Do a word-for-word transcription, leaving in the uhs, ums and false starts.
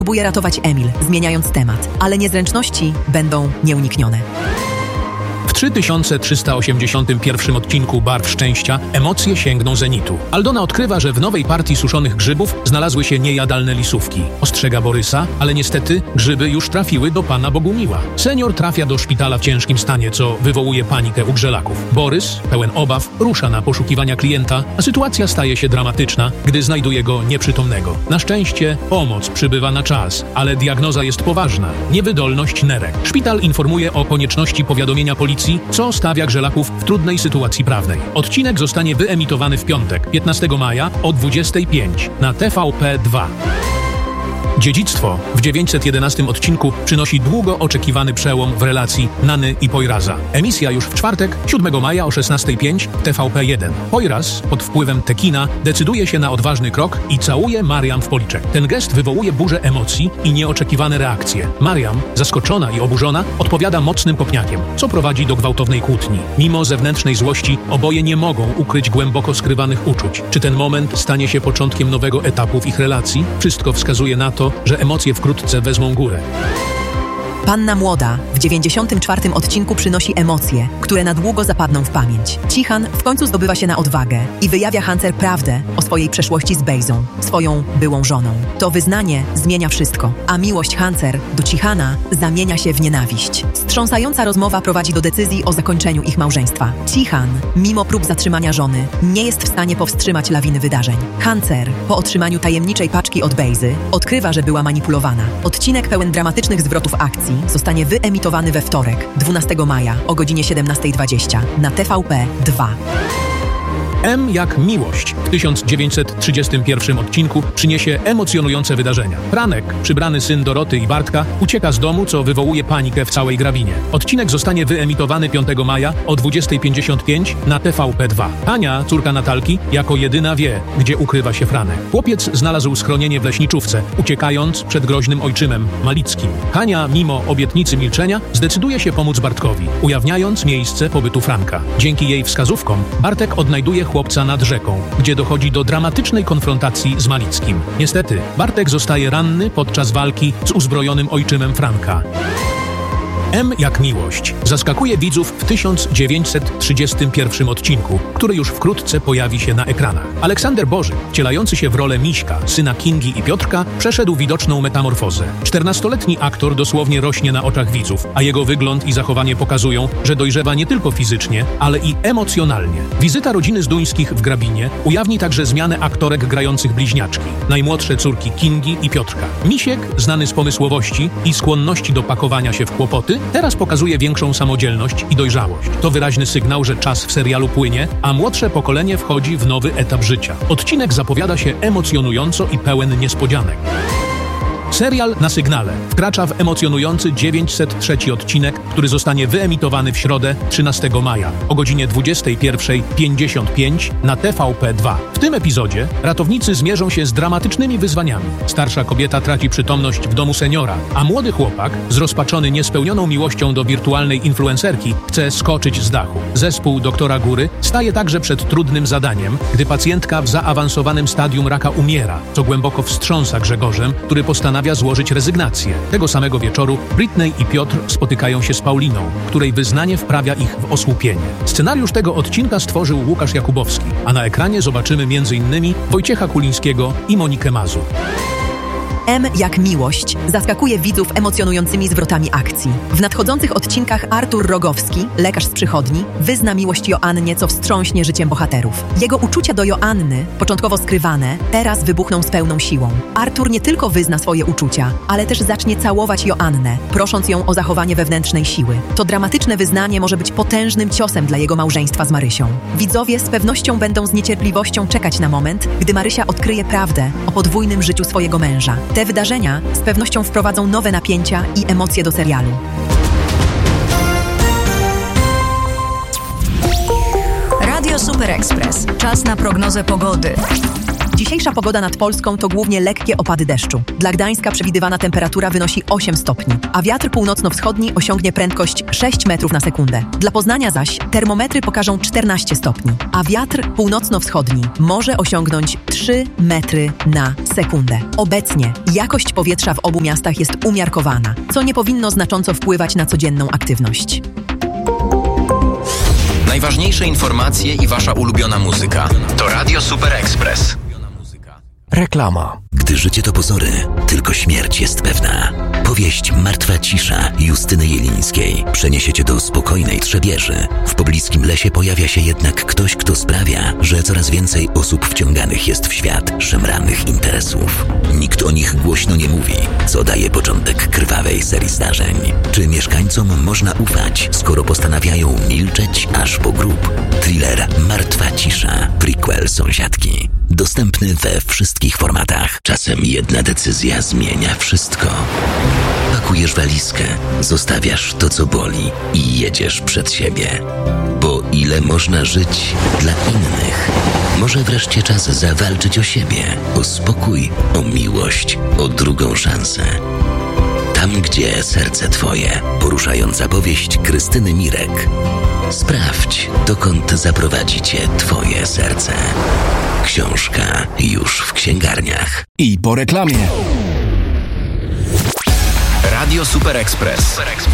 Próbuje ratować Emil, zmieniając temat, ale niezręczności będą nieuniknione. W trzy tysiące trzysta osiemdziesiątym pierwszym odcinku Barw Szczęścia emocje sięgną zenitu. Aldona odkrywa, że w nowej partii suszonych grzybów znalazły się niejadalne lisówki. Ostrzega Borysa, ale niestety grzyby już trafiły do pana Bogumiła. Senior trafia do szpitala w ciężkim stanie, co wywołuje panikę u grzelaków. Borys, pełen obaw, rusza na poszukiwania klienta, a sytuacja staje się dramatyczna, gdy znajduje go nieprzytomnego. Na szczęście pomoc przybywa na czas, ale diagnoza jest poważna. Niewydolność nerek. Szpital informuje o konieczności powiadomienia policji, co stawia grzelaków w trudnej sytuacji prawnej. Odcinek zostanie wyemitowany w piątek, piętnastego maja o dwudziestej piątej na T V P dwa. Dziedzictwo w dziewięćset jedenastym odcinku przynosi długo oczekiwany przełom w relacji Nany i Pojraza. Emisja już w czwartek, siódmego maja o szesnastej piątej w T V P jeden. Pojraz pod wpływem tekina decyduje się na odważny krok i całuje Mariam w policzek. Ten gest wywołuje burzę emocji i nieoczekiwane reakcje. Mariam, zaskoczona i oburzona, odpowiada mocnym kopniakiem, co prowadzi do gwałtownej kłótni. Mimo zewnętrznej złości oboje nie mogą ukryć głęboko skrywanych uczuć. Czy ten moment stanie się początkiem nowego etapu w ich relacji? Wszystko wskazuje na to, że emocje wkrótce wezmą górę. Panna Młoda w dziewięćdziesiątym czwartym odcinku przynosi emocje, które na długo zapadną w pamięć. Cichan w końcu zdobywa się na odwagę i wyjawia Hancer prawdę o swojej przeszłości z Bejzą, swoją byłą żoną. To wyznanie zmienia wszystko, a miłość Hancer do Cichana zamienia się w nienawiść. Wstrząsająca rozmowa prowadzi do decyzji o zakończeniu ich małżeństwa. Cichan, mimo prób zatrzymania żony, nie jest w stanie powstrzymać lawiny wydarzeń. Hancer, po otrzymaniu tajemniczej paczki od Bejzy, odkrywa, że była manipulowana. Odcinek pełen dramatycznych zwrotów akcji zostanie wyemitowany we wtorek, dwunastego maja o godzinie siedemnastej dwadzieścia na T V P dwa. M jak miłość w tysiąc dziewięćset trzydziestym pierwszym odcinku przyniesie emocjonujące wydarzenia. Franek, przybrany syn Doroty i Bartka, ucieka z domu, co wywołuje panikę w całej Grabinie. Odcinek zostanie wyemitowany piątego maja o dwudziestej pięćdziesiąt pięć na T V P dwa. Ania, córka Natalki, jako jedyna wie, gdzie ukrywa się Franek. Chłopiec znalazł schronienie w leśniczówce, uciekając przed groźnym ojczymem Malickim. Hania, mimo obietnicy milczenia, zdecyduje się pomóc Bartkowi, ujawniając miejsce pobytu Franka. Dzięki jej wskazówkom Bartek odnajduje chłopca nad rzeką, gdzie dochodzi do dramatycznej konfrontacji z Malickim. Niestety, Bartek zostaje ranny podczas walki z uzbrojonym ojczymem Franka. M jak miłość zaskakuje widzów w tysiąc dziewięćset trzydziestym pierwszym odcinku, który już wkrótce pojawi się na ekranach. Aleksander Bożyk, wcielający się w rolę Miśka, syna Kingi i Piotrka, przeszedł widoczną metamorfozę. czternastoletni aktor dosłownie rośnie na oczach widzów, a jego wygląd i zachowanie pokazują, że dojrzewa nie tylko fizycznie, ale i emocjonalnie. Wizyta rodziny Zduńskich w Grabinie ujawni także zmianę aktorek grających bliźniaczki, najmłodsze córki Kingi i Piotrka. Misiek, znany z pomysłowości i skłonności do pakowania się w kłopoty, teraz pokazuje większą samodzielność i dojrzałość. To wyraźny sygnał, że czas w serialu płynie, a młodsze pokolenie wchodzi w nowy etap życia. Odcinek zapowiada się emocjonująco i pełen niespodzianek. Serial na Sygnale wkracza w emocjonujący dziewięćset trzeci odcinek, który zostanie wyemitowany w środę trzynastego maja o godzinie dwudziestej pierwszej pięćdziesiąt pięć na T V P dwa. W tym epizodzie ratownicy zmierzą się z dramatycznymi wyzwaniami. Starsza kobieta traci przytomność w domu seniora, a młody chłopak, zrozpaczony niespełnioną miłością do wirtualnej influencerki, chce skoczyć z dachu. Zespół doktora Góry staje także przed trudnym zadaniem, gdy pacjentka w zaawansowanym stadium raka umiera, co głęboko wstrząsa Grzegorzem, który postanawia złożyć rezygnację. Tego samego wieczoru Britney i Piotr spotykają się z Pauliną, której wyznanie wprawia ich w osłupienie. Scenariusz tego odcinka stworzył Łukasz Jakubowski, a na ekranie zobaczymy między innymi Wojciecha Kulińskiego i Monikę Mazur. M jak miłość zaskakuje widzów emocjonującymi zwrotami akcji. W nadchodzących odcinkach Artur Rogowski, lekarz z przychodni, wyzna miłość Joannie, co wstrząśnie życiem bohaterów. Jego uczucia do Joanny, początkowo skrywane, teraz wybuchną z pełną siłą. Artur nie tylko wyzna swoje uczucia, ale też zacznie całować Joannę, prosząc ją o zachowanie wewnętrznej siły. To dramatyczne wyznanie może być potężnym ciosem dla jego małżeństwa z Marysią. Widzowie z pewnością będą z niecierpliwością czekać na moment, gdy Marysia odkryje prawdę o podwójnym życiu swojego męża. Te wydarzenia z pewnością wprowadzą nowe napięcia i emocje do serialu. Radio Super Express. Czas na prognozę pogody. Dzisiejsza pogoda nad Polską to głównie lekkie opady deszczu. Dla Gdańska przewidywana temperatura wynosi osiem stopni, a wiatr północno-wschodni osiągnie prędkość sześć metrów na sekundę. Dla Poznania zaś termometry pokażą czternaście stopni, a wiatr północno-wschodni może osiągnąć trzy metry na sekundę. Obecnie jakość powietrza w obu miastach jest umiarkowana, co nie powinno znacząco wpływać na codzienną aktywność. Najważniejsze informacje i wasza ulubiona muzyka to Radio Super Express. Reklama. Gdy życie to pozory, tylko śmierć jest pewna. Powieść Martwa cisza Justyny Jelińskiej przeniesie cię do spokojnej Trzebieży. W pobliskim lesie pojawia się jednak ktoś, kto sprawia, że coraz więcej osób wciąganych jest w świat szemranych interesów. Nikt o nich głośno nie mówi, co daje początek krwawej serii zdarzeń. Czy mieszkańcom można ufać, skoro postanawiają milczeć aż po grób? Thriller Martwa cisza, prequel Sąsiadki. Dostępny we wszystkich formatach. Czasem jedna decyzja zmienia wszystko. Pakujesz walizkę, zostawiasz to, co boli i jedziesz przed siebie. Bo ile można żyć dla innych? Może wreszcie czas zawalczyć o siebie, o spokój, o miłość, o drugą szansę. Tam, gdzie serce twoje. Poruszająca powieść Krystyny Mirek. Sprawdź, dokąd zaprowadzi cię twoje serce. Książka już w księgarniach. I po reklamie. Radio Super Express.